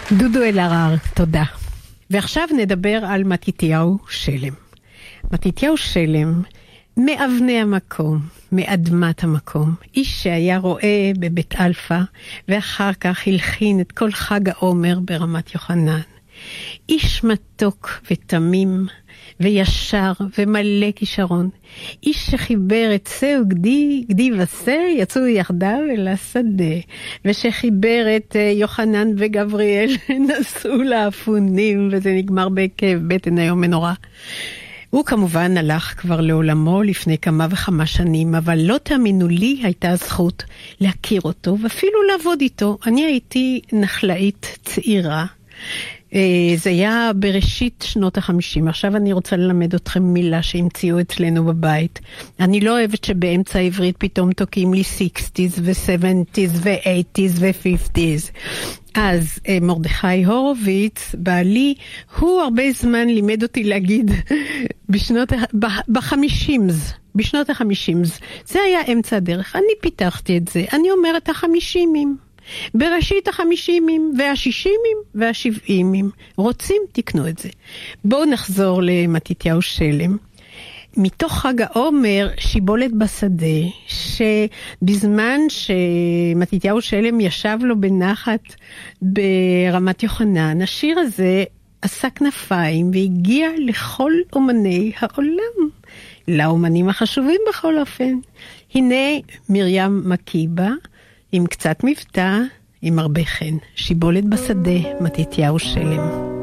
דודו אלהרר, תודה. ועכשיו נדבר על מתתיהו שלם. מתתיהו שלם, מאבני המקום, מאדמת המקום, איש שהיה רואה בבית אלפא, ואחר כך הלחין את כל חג העומר ברמת יוחנן. איש מתוק ותמים, וישר ומלא כישרון. איש שחיבר את שא וגדי, גדי ושא, יצאו יחדיו אל השדה. ושחיבר את יוחנן וגבריאל, נסעו לאפונים, וזה נגמר בכאב בטן היום מנורא. הוא כמובן הלך כבר לעולמו לפני כמה וכמה שנים, אבל לא תאמינו לי הייתה הזכות להכיר אותו, ואפילו לעבוד איתו. אני הייתי נחלאית צעירה, זה היה בראשית שנות ה-50. עכשיו אני רוצה ללמד אתכם מילה שהמציאו אצלנו בבית. אני לא אוהבת שבאמצע העברית פתאום תוקעים לי 60s ו-70s ו-80s ו-50s. אז מרדכי הורוביץ, בעלי, הוא הרבה זמן לימד אותי להגיד ב-50s. בשנות ה-50s. זה היה אמצע הדרך. אני פיתחתי את זה. אני אומרת ה-50ים. בראשית ה-50ים וה-60ים וה-70ים. רוצים? תקנו את זה. בואו נחזור למתתיהו שלם. מתוך חג העומר, שיבולת בשדה, שבזמן שמתתיהו שלם ישב לו בנחת ברמת יוחנן, השיר הזה עשה כנפיים והגיע לכל אומני העולם, לאומנים החשובים בכל אופן. הנה מרים מקיבה, עם קצת מבטא, עם הרבה חן. שיבולת בשדה, מתתיהו שלם.